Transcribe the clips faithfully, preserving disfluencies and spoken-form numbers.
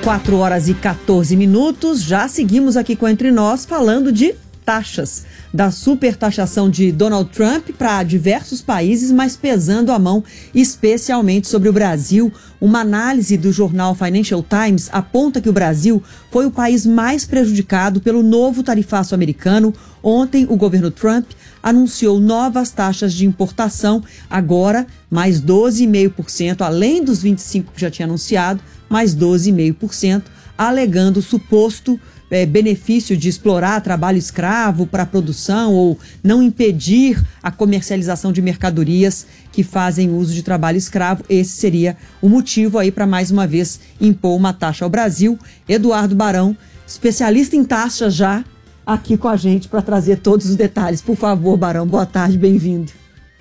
quatro horas e quatorze minutos, já seguimos aqui com Entre Nós falando de taxas, da supertaxação de Donald Trump para diversos países, mas pesando a mão especialmente sobre o Brasil. Uma análise do jornal Financial Times aponta que o Brasil foi o país mais prejudicado pelo novo tarifaço americano. Ontem, o governo Trump anunciou novas taxas de importação, agora mais doze vírgula cinco por cento, além dos vinte e cinco por cento que já tinha anunciado, mais doze vírgula cinco por cento, alegando suposto é, benefício de explorar trabalho escravo para a produção ou não impedir a comercialização de mercadorias que fazem uso de trabalho escravo. Esse seria o motivo aí para mais uma vez impor uma taxa ao Brasil. Eduardo Barão, especialista em taxas já, aqui com a gente para trazer todos os detalhes. Por favor, Barão, boa tarde, bem-vindo.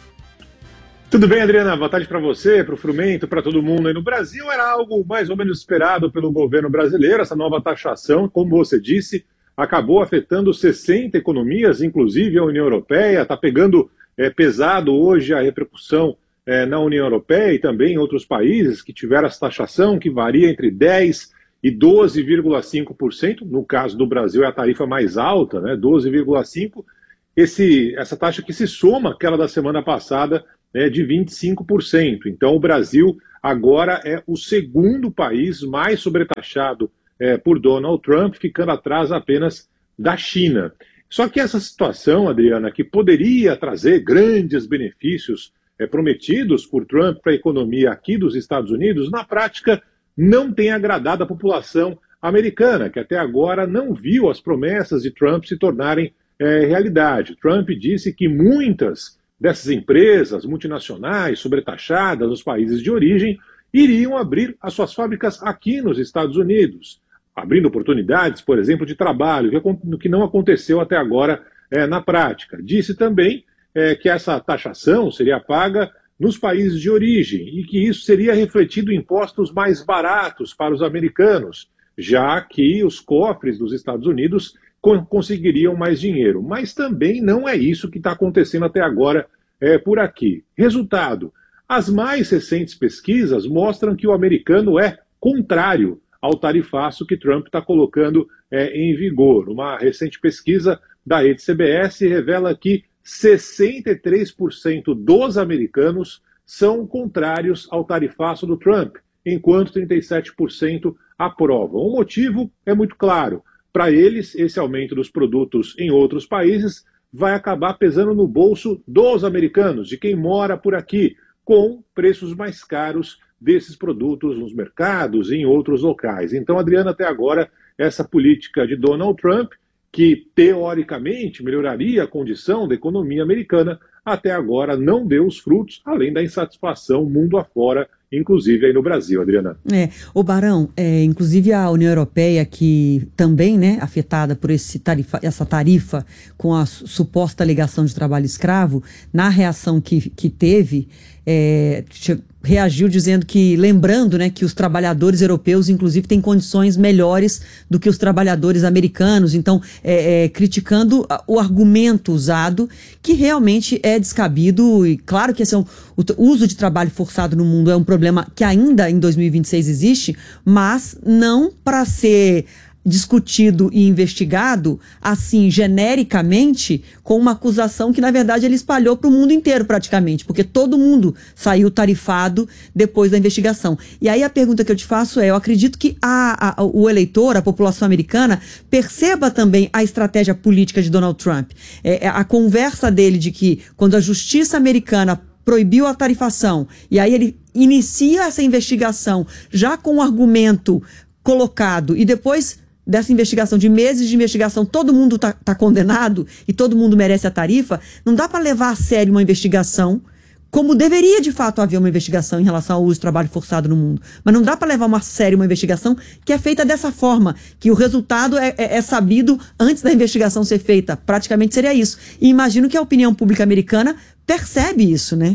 Tudo bem, Adriana? Boa tarde para você, para o Frumento, para todo mundo aí no Brasil. Era algo mais ou menos esperado pelo governo brasileiro. Essa nova taxação, como você disse, acabou afetando sessenta economias, inclusive a União Europeia. Está pegando é, pesado hoje a repercussão é, na União Europeia e também em outros países que tiveram essa taxação, que varia entre dez por cento e doze vírgula cinco por cento. No caso do Brasil é a tarifa mais alta, né? doze vírgula cinco por cento. Esse, essa taxa que se soma àquela da semana passada, é de vinte e cinco por cento. Então o Brasil agora é o segundo país mais sobretaxado é, por Donald Trump, ficando atrás apenas da China. Só que essa situação, Adriana, que poderia trazer grandes benefícios é, prometidos por Trump para a economia aqui dos Estados Unidos, na prática não tem agradado a população americana, que até agora não viu as promessas de Trump se tornarem é, realidade. Trump disse que muitas dessas empresas multinacionais sobretaxadas nos países de origem iriam abrir as suas fábricas aqui nos Estados Unidos, abrindo oportunidades, por exemplo, de trabalho, que não aconteceu até agora é, na prática. Disse também é, que essa taxação seria paga nos países de origem e que isso seria refletido em impostos mais baratos para os americanos, já que os cofres dos Estados Unidos conseguiriam mais dinheiro. Mas também não é isso que está acontecendo até agora é, por aqui. Resultado, as mais recentes pesquisas mostram que o americano é contrário ao tarifaço que Trump está colocando é, em vigor. Uma recente pesquisa da rede C B S revela que sessenta e três por cento dos americanos são contrários ao tarifaço do Trump, enquanto trinta e sete por cento aprovam. O motivo é muito claro. Para eles, esse aumento dos produtos em outros países vai acabar pesando no bolso dos americanos, de quem mora por aqui, com preços mais caros desses produtos nos mercados e em outros locais. Então, Adriana, até agora, essa política de Donald Trump, que teoricamente melhoraria a condição da economia americana, até agora não deu os frutos, além da insatisfação mundo afora, inclusive aí no Brasil, Adriana. É, o Barão, é, inclusive a União Europeia, que também, né, afetada por esse tarifa, essa tarifa com a suposta alegação de trabalho escravo, na reação que, que teve, é, reagiu dizendo que, lembrando, né, que os trabalhadores europeus, inclusive, têm condições melhores do que os trabalhadores americanos, então, é, é, criticando o argumento usado, que realmente é descabido, e claro que esse é um, o uso de trabalho forçado no mundo é um problema que ainda em dois mil e vinte e seis existe, mas não para ser discutido e investigado, assim, genericamente, com uma acusação que, na verdade, ele espalhou para o mundo inteiro, praticamente, porque todo mundo saiu tarifado depois da investigação. E aí a pergunta que eu te faço é, eu acredito que a, a, o eleitor, a população americana, perceba também a estratégia política de Donald Trump. É, a conversa dele de que, quando a justiça americana proibiu a tarifação, e aí ele inicia essa investigação já com o argumento colocado, e depois dessa investigação, de meses de investigação, todo mundo está tá condenado e todo mundo merece a tarifa, não dá para levar a sério uma investigação, como deveria de fato haver uma investigação em relação ao uso de trabalho forçado no mundo. Mas não dá para levar uma sério uma investigação que é feita dessa forma, que o resultado é, é, é sabido antes da investigação ser feita. Praticamente seria isso. E imagino que a opinião pública americana percebe isso, né?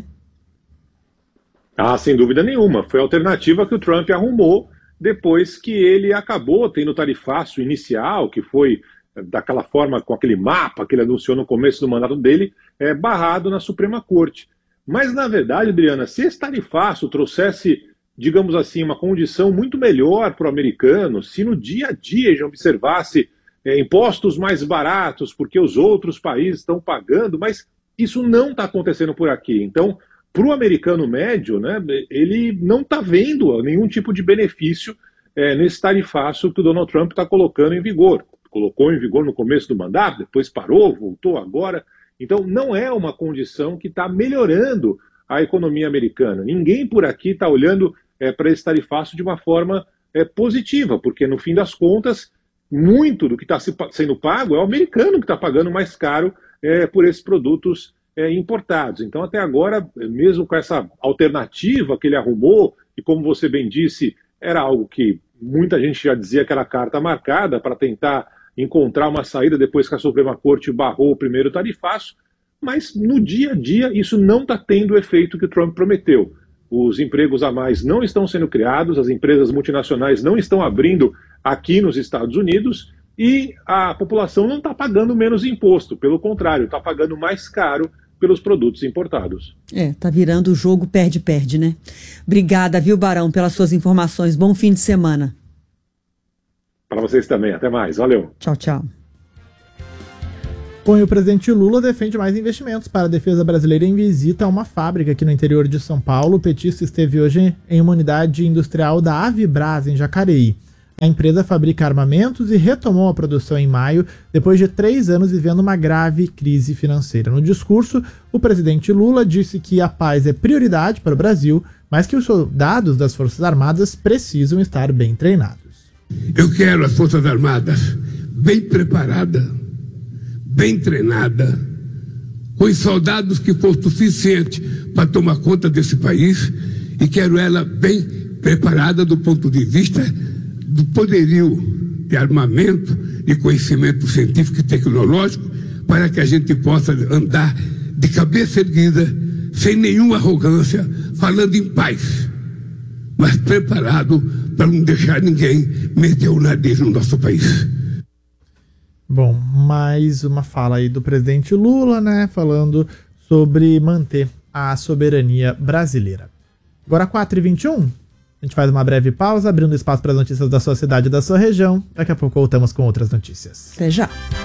Ah, sem dúvida nenhuma. Foi a alternativa que o Trump arrumou depois que ele acabou tendo o tarifaço inicial, que foi daquela forma, com aquele mapa que ele anunciou no começo do mandato dele, é, barrado na Suprema Corte. Mas, na verdade, Adriana, se esse tarifaço trouxesse digamos assim, uma condição muito melhor para o americano se no dia a dia já observasse é, impostos mais baratos, porque os outros países estão pagando, mas isso não está acontecendo por aqui. Então, para o americano médio, né, ele não está vendo nenhum tipo de benefício é, nesse tarifaço que o Donald Trump está colocando em vigor. Colocou em vigor no começo do mandato, depois parou, voltou agora. Então, não é uma condição que está melhorando a economia americana. Ninguém por aqui está olhando é, para esse tarifaço de uma forma é, positiva, porque, no fim das contas, muito do que está se, sendo pago é o americano que está pagando mais caro é, por esses produtos é, importados. Então, até agora, mesmo com essa alternativa que ele arrumou, e como você bem disse, era algo que muita gente já dizia que era carta marcada para tentar encontrar uma saída depois que a Suprema Corte barrou o primeiro tarifaço, mas no dia a dia isso não está tendo o efeito que o Trump prometeu. Os empregos a mais não estão sendo criados, as empresas multinacionais não estão abrindo aqui nos Estados Unidos e a população não está pagando menos imposto, pelo contrário, está pagando mais caro pelos produtos importados. É, tá virando o jogo perde-perde, né? Obrigada, viu, Barão, pelas suas informações. Bom fim de semana. Para vocês também. Até mais. Valeu. Tchau, tchau. Bom, e o presidente Lula defende mais investimentos para a defesa brasileira em visita a uma fábrica aqui no interior de São Paulo. O petista esteve hoje em uma unidade industrial da Avibras, em Jacareí. A empresa fabrica armamentos e retomou a produção em maio, depois de três anos vivendo uma grave crise financeira. No discurso, o presidente Lula disse que a paz é prioridade para o Brasil, mas que os soldados das Forças Armadas precisam estar bem treinados. Eu quero as Forças Armadas bem preparadas, bem treinadas, com os soldados que for suficiente para tomar conta desse país, e quero ela bem preparada do ponto de vista do poderio de armamento, de conhecimento científico e tecnológico, para que a gente possa andar de cabeça erguida, sem nenhuma arrogância, falando em paz, mas preparado para não deixar ninguém meter o nariz no nosso país. Bom, mais uma fala aí do presidente Lula, né, falando sobre manter a soberania brasileira. Agora quatro e vinte e um, a gente faz uma breve pausa, abrindo espaço para as notícias da sua cidade e da sua região. Daqui a pouco voltamos com outras notícias. Até já.